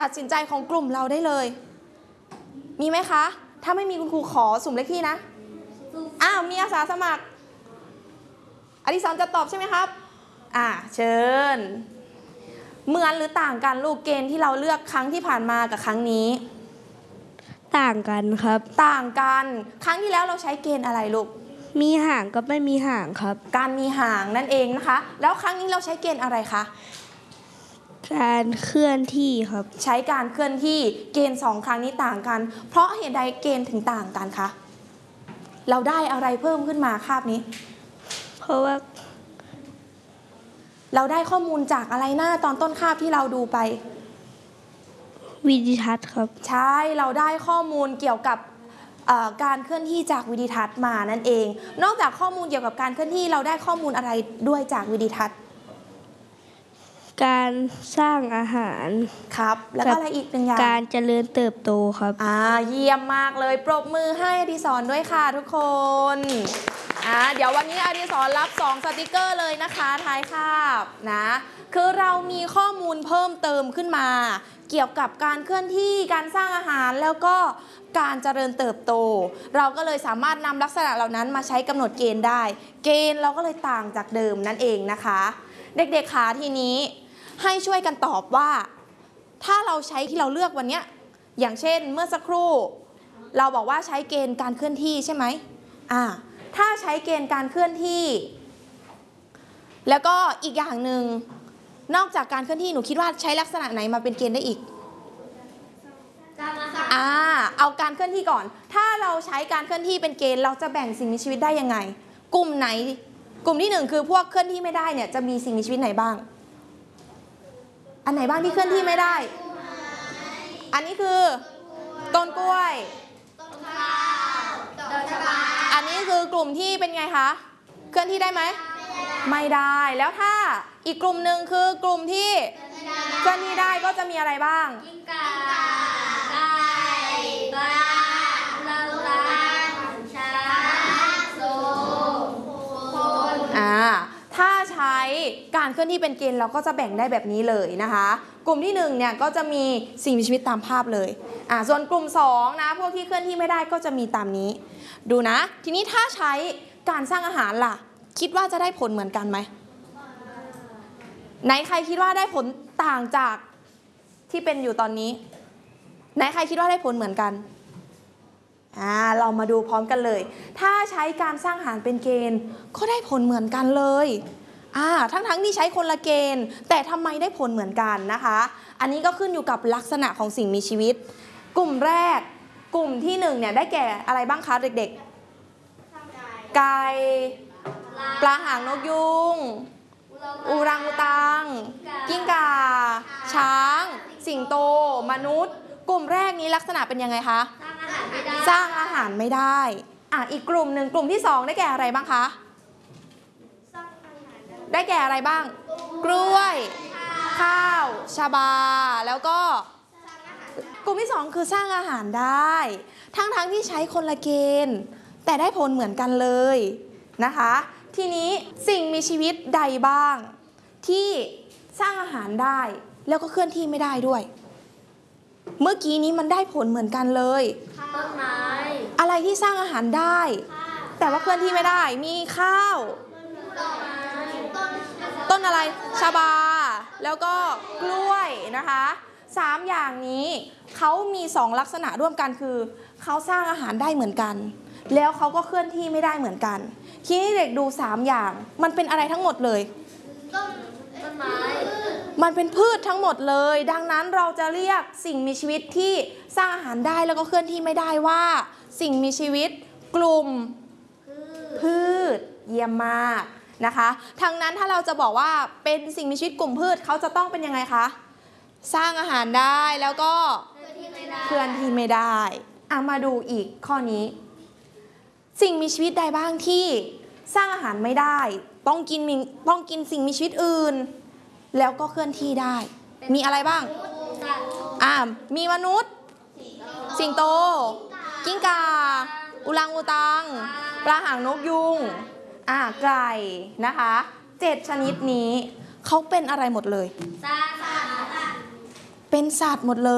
ตัดสินใจของกลุ่มเราได้เลยมีไหมคะถ้าไม่มีคุณครูขอสุ่มเลขที่นะมีอาสาสมัครอดิศรจะตอบใช่ไหมครับเชิญเหมือนหรือต่างกันลูกเกณฑ์ที่เราเลือกครั้งที่ผ่านมากับครั้งนี้ต่างกันครับต่างกันครั้งที่แล้วเราใช้เกณฑ์อะไรลูกมีหางกับไม่มีหางครับการมีหางนั่นเองนะคะแล้วครั้งนี้เราใช้เกณฑ์อะไรคะการเคลื่อนที่ครับใช้การเคลื่อนที่เกณฑ์2ครั้งนี้ต่างกันเพราะเหตุใดเกณฑ์ถึงต่างกันคะเราได้อะไรเพิ่มขึ้นมาคาบนี้เพราะว่าเราได้ข้อมูลจากอะไรหน้าตอนต้นคาบที่เราดูไปวิดีทัศน์ครับใช่เราได้ข้อมูลเกี่ยวกับการเคลื่อนที่จากวิดีทัศน์มานั่นเองนอกจากข้อมูลเกี่ยวกับการเคลื่อนที่เราได้ข้อมูลอะไรด้วยจากวิดีทัศน์การสร้างอาหารครับแล้วก็อะไรอีกหนึ่งอย่างการเจริญเติบโตครับเยี่ยมมากเลยปรบมือให้อดิศรด้วยค่ะทุกคนเดี๋ยววันนี้อดิศรรับ2สติกเกอร์เลยนะคะท้ายคาบนะคือเรามีข้อมูลเพิ่มเติมขึ้นมาเกี่ยวกับการเคลื่อนที่การสร้างอาหารแล้วก็การเจริญเติบโตเราก็เลยสามารถนำลักษณะเหล่านั้นมาใช้กำหนดเกณฑ์ได้เกณฑ์เราก็เลยต่างจากเดิมนั่นเองนะคะเด็กๆคะทีนี้ให้ช่วยกันตอบว่าถ้าเราใช้ที่เราเลือกวันนี้อย่างเช่นเมื่อสักครู่เราบอกว่าใช้เกณฑ์การเคลื่อนที่ใช่ไหมถ้าใช้เกณฑ์การเคลื่อนที่แล้วก็อีกอย่างหนึ่งนอกจากการเคลื่อนที่หนูคิดว่าใช้ลักษณะไหนมาเป็นเกณฑ์ได้อีกเอาการเคลื่อนที่ก่อนถ้าเราใช้การเคลื่อนที่เป็นเกณฑ์เราจะแบ่งสิ่งมีชีวิตได้ยังไงกลุ่มไหนกลุ่มที่1คือพวกเคลื่อนที่ไม่ได้เนี่ยจะมีสิ่งมีชีวิตไหนบ้างอันไหนบ้างที่เคลื่อนที่ไม่ได้อันนี้คือต้นกล้วยอันนี้คือกลุ่มที่เป็นไงคะเคลื่อนที่ได้ไหมไม่ได้แล้วถ้าอีกกลุ่มหนึ่งคือกลุ่มที่เคลื่อนที่ได้ก็จะมีอะไรบ้างกิ้งก่าไก่ปลาช้างสูงคนถ้าใช้การเคลื่อนที่เป็นเกณฑ์เราก็จะแบ่งได้แบบนี้เลยนะคะกลุ่มที่1เนี่ยก็จะมีสิ่งมีชีวิตตามภาพเลยส่วนกลุ่ม2นะพวกที่เคลื่อนที่ไม่ได้ก็จะมีตามนี้ดูนะทีนี้ถ้าใช้การสร้างอาหารล่ะคิดว่าจะได้ผลเหมือนกันไหมไหนใครคิดว่าได้ผลต่างจากที่เป็นอยู่ตอนนี้ไหนใครคิดว่าได้ผลเหมือนกันเรามาดูพร้อมกันเลยถ้าใช้การสร้างอาหารเป็นเกณฑ์ก็ได้ผลเหมือนกันเลยทั้งที่ใช้คนละเกณฑ์แต่ทำไมได้ผลเหมือนกันนะคะอันนี้ก็ขึ้นอยู่กับลักษณะของสิ่งมีชีวิตกลุ่มแรกกลุ่มที่1เนี่ยได้แก่อะไรบ้างคะเด็กๆไก่ปลาหางนกยุงอูรังอูตังกิ้งก่าช้างสิงโตมนุษย์กลุ่มแรกนี้ลักษณะเป็นยังไงคะสร้างอาหารไม่ได้อีกกลุ่มหนึ่งกลุ่มที่2ได้แก่อะไรบ้างคะได้แก่อะไรบ้างกล้วยข้าวชาบาแล้วก็กลุ่มที่2คือสร้างอาหารได้ทั้งที่ใช้คนละเกณฑ์แต่ได้ผลเหมือนกันเลยนะคะทีนี้สิ่งมีชีวิตใดบ้างที่สร้างอาหารได้แล้วก็เคลื่อนที่ไม่ได้ด้วยเมื่อกี้นี้มันได้ผลเหมือนกันเลยต้นไม้อะไรที่สร้างอาหารได้แต่ว่าเคลื่อนที่ไม่ได้มีข้าวต้นอะไรชาบาแล้วก็กล้วยนะคะ3อย่างนี้เขามี2ลักษณะร่วมกันคือเขาสร้างอาหารได้เหมือนกันแล้วเขาก็เคลื่อนที่ไม่ได้เหมือนกันทีนี้เด็กดู3อย่างมันเป็นอะไรทั้งหมดเลยต้นไม้มันเป็นพืชทั้งหมดเลยดังนั้นเราจะเรียกสิ่งมีชีวิตที่สร้างอาหารได้แล้วก็เคลื่อนที่ไม่ได้ว่าสิ่งมีชีวิตกลุ่มพืชเยี่ยมมากนะคะทั้งนั้นถ้าเราจะบอกว่าเป็นสิ่งมีชีวิตกลุ่มพืชเขาจะต้องเป็นยังไงคะสร้างอาหารได้แล้วก็เคลื่อนที่ไม่ได้มาดูอีกข้อนี้สิ่งมีชีวิตใดบ้างที่สร้างอาหารไม่ได้ต้องกินสิ่งมีชีวิตอื่นแล้วก็เคลื่อนที่ได้มีอะไรบ้างมีมนุษย์สิงโตกิ้งก่าอูรังอูตังปลาหางนกยุงไก่นะคะ7ชนิดนี้เขาเป็นอะไรหมดเลยเป็นสัตว์หมดเลย